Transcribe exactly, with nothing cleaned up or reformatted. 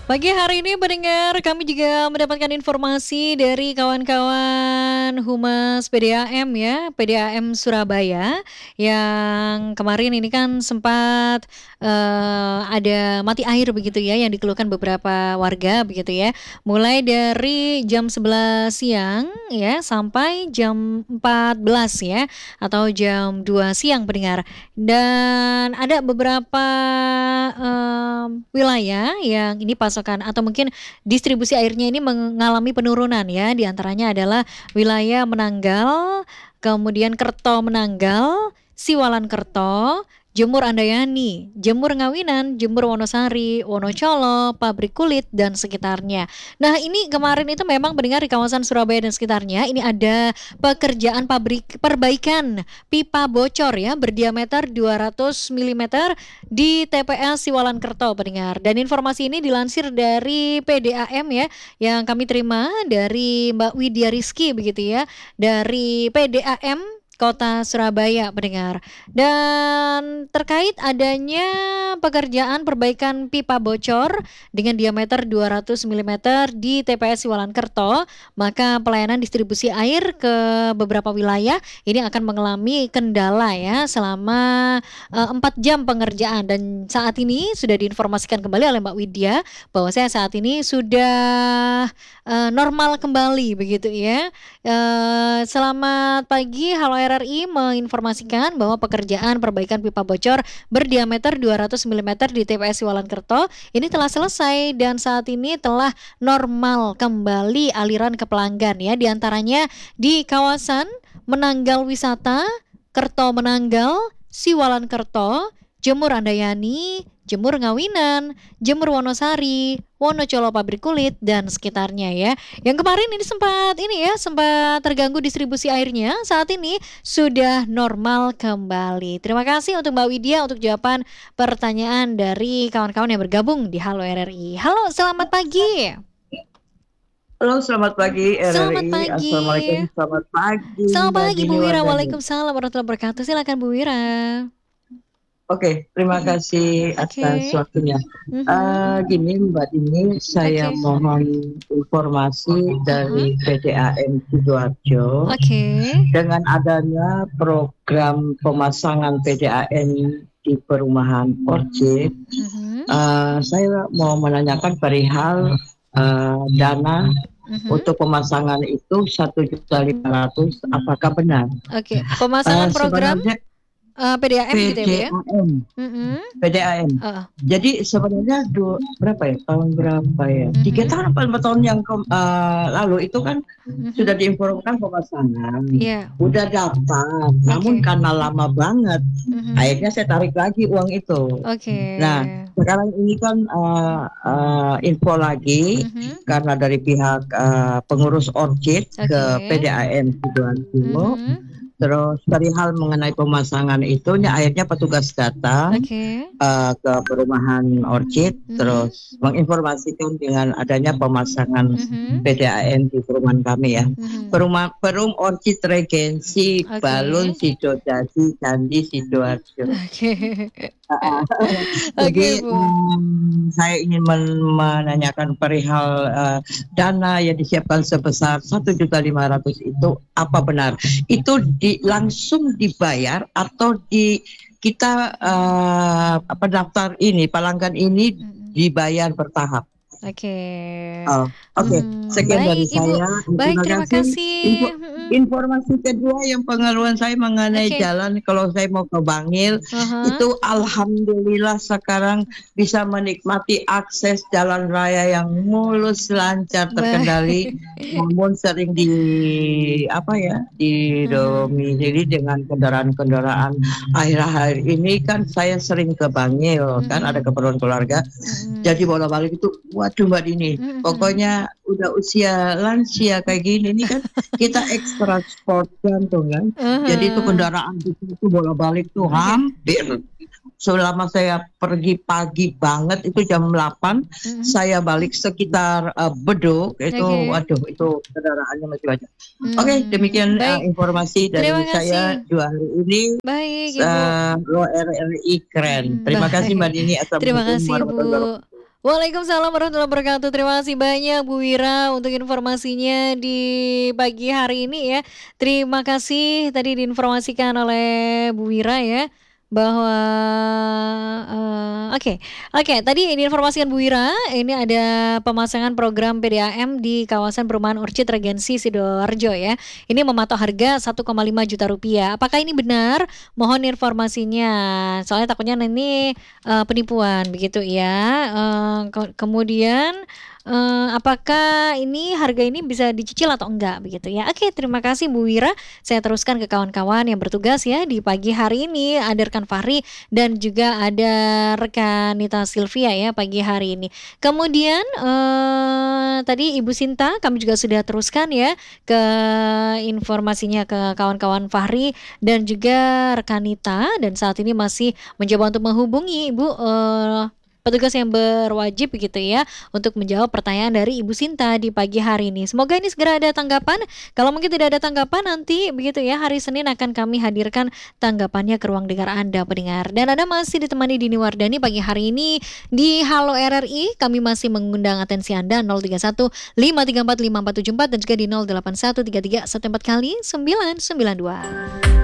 Pagi hari ini pendengar kami juga mendapatkan informasi dari kawan-kawan Humas P D A M ya, P D A M Surabaya yang kemarin ini kan sempat eh, ada mati air begitu ya yang dikeluhkan beberapa warga begitu ya. Mulai dari jam sebelas siang ya sampai jam empat belas ya atau jam dua siang pendengar. Dan ada beberapa em, wilayah yang ini pasokan atau mungkin distribusi airnya ini mengalami penurunan ya. Di antaranya adalah wilayah Menanggal, kemudian Kerto Menanggal, Siwalan Kerto, Jemur Andayani, Jemur Ngawinan, Jemur Wonosari, Wonocolo, Pabrik Kulit dan sekitarnya. Nah, ini kemarin itu memang mendengar di kawasan Surabaya dan sekitarnya ini ada pekerjaan pabrik perbaikan pipa bocor ya berdiameter dua ratus milimeter di T P S Siwalan Kerto pendengar. Dan informasi ini dilansir dari P D A M ya yang kami terima dari Mbak Widya Rizky begitu ya dari P D A M Kota Surabaya pendengar. Dan terkait adanya pekerjaan perbaikan pipa bocor dengan diameter dua ratus milimeter di T P S Siwalan Kerto, maka pelayanan distribusi air ke beberapa wilayah ini akan mengalami kendala ya selama eh, empat jam pengerjaan. Dan saat ini sudah diinformasikan kembali oleh Mbak Widya bahwa saya saat ini sudah eh, normal kembali begitu ya. Eh, selamat pagi, halo R R I menginformasikan bahwa pekerjaan perbaikan pipa bocor berdiameter dua ratus milimeter di T P S Siwalan Kerto ini telah selesai dan saat ini telah normal kembali aliran ke pelanggan ya. Di antaranya di kawasan Menanggal Wisata, Kerto Menanggal, Siwalan Kerto, Jemur Andayani, Jemur Ngawinan, Jemur Wonosari, Wonocolo Pabrik Kulit dan sekitarnya ya. Yang kemarin ini sempat ini ya, sempat terganggu distribusi airnya, saat ini sudah normal kembali. Terima kasih untuk Mbak Widya untuk jawaban pertanyaan dari kawan-kawan yang bergabung di Halo R R I. Halo, selamat pagi. Halo, selamat pagi R R I. Selamat pagi. Assalamualaikum, selamat pagi. Selamat pagi Bu Dini Wira. Wardani. Waalaikumsalam warahmatullahi wabarakatuh. Silakan Bu Wira. Oke, terima kasih atas Oke. waktunya. Mhm. Eh, gini Mbak Dini, saya Oke. mohon informasi dari P D A M Sidoarjo Oke. dengan adanya program pemasangan P D A M di perumahan Orchid. Mhm. Eh, saya mau menanyakan perihal eh, dana Mhm. untuk pemasangan itu satu juta lima ratus, apakah benar? Oke, pemasangan Eh, program sebenarnya eh, P D A M gitu ya Bu ya? PDAM, Mhm. P D A M. Heeh. Jadi sebenarnya du, berapa ya tahun berapa ya? Mhm. Tiga tahun apa lima tahun yang ke, eh, lalu itu kan Mhm. sudah diinformasikan pemasangan, Iya. udah daftar, namun Oke. karena lama banget, Mhm. akhirnya saya tarik lagi uang itu. Oke. Nah, sekarang ini kan eh, eh, info lagi Mhm. karena dari pihak eh, pengurus Orchid ke Oke. P D A M Sidoarjo. Mhm. Terus perihal mengenai pemasangan itu, ya, akhirnya petugas datang Oke. uh, ke perumahan Orchid, Mhm. terus menginformasikan dengan adanya pemasangan Mhm. P D A M di perumahan kami ya. Mhm. Perumah Perum Orchid Regensi, Oke. Balun, Sidodadi, Candi, Sidoarjo. Oke. Oke Jadi Bu. um, saya ingin men- menanyakan perihal uh, dana yang disiapkan sebesar satu juta lima ratus itu apa benar? Itu di, langsung dibayar atau di kita uh, apa daftar ini pelanggan ini Mhm. dibayar bertahap? Oke. Oh, oke. Hmm, Sekian dari baik Ibu. saya. Baik, Terima terima kasih. kasih. Info- Mhm. informasi kedua yang pengeluaran saya mengenai Oke. jalan, kalau saya mau ke Bangil, Aha. itu alhamdulillah sekarang bisa menikmati akses jalan raya yang mulus, lancar, terkendali. Baik. Namun sering di apa ya, Mhm. didominasi dengan kendaraan-kendaraan. Akhir-akhir ini kan saya sering ke Bangil, kan ada Mhm. keperluan keluarga. Mhm. Jadi bolak-balik itu, waduh Mbak Dini, Mhm. pokoknya udah usia lansia kayak gini, ini kan kita ekstra sport jantung kan. Jadi itu Aha. kendaraan itu bolak-balik tuh Oke. hampir. Selama saya pergi pagi banget itu jam delapan, Mhm. saya balik sekitar uh, Beduk itu, Oke. waduh itu kendaraannya masih banyak. Oke, Hmm, demikian uh, baik. informasi dari Terima saya kasih. dua hari ini. Baik Ibu. Uh, Lo R R I keren. Hmm, Terima kasih Mbak baik. Dini. Terima Assalamualaikum kasih warahmatullahi Bu. wabarakatuh. Waalaikumsalam warahmatullahi wabarakatuh. Terima kasih banyak Bu Wira untuk informasinya di pagi hari ini ya. Terima kasih tadi diinformasikan oleh Bu Wira ya bahwa eee, oke oke tadi diinformasikan Bu Wira ini ada pemasangan program P D A M di kawasan perumahan Orchid Regensi Sidoarjo ya. Ini mematok harga satu koma lima juta rupiah. Apakah ini benar? Mohon informasinya. Soalnya takutnya ini Eee, penipuan begitu ya, eee, ke kemudian, eee, apakah ini harga ini bisa dicicil atau enggak begitu ya. Oke terima kasih Bu Wira, saya teruskan ke kawan-kawan yang bertugas ya di pagi hari ini, ada rekan Fahri dan juga ada rekan Nita Silvia ya pagi hari ini. Kemudian, eee, tadi Ibu Sinta kami juga sudah teruskan ya ke informasinya ke kawan-kawan Fahri dan juga rekan Nita dan saat ini masih mencoba untuk menghubungi Ibu, eee, petugas yang berwajib begitu ya, untuk menjawab pertanyaan dari Ibu Sinta di pagi hari ini. Semoga ini segera ada tanggapan, kalau mungkin tidak ada tanggapan nanti begitu ya, hari Senin akan kami hadirkan tanggapannya ke ruang dengar Anda pendengar. Dan Anda masih ditemani Dini Wardani pagi hari ini di Halo R R I, kami masih mengundang atensi Anda nol tiga satu lima tiga empat lima empat tujuh empat dan juga di nol delapan satu tiga tiga satu empat kali sembilan sembilan dua.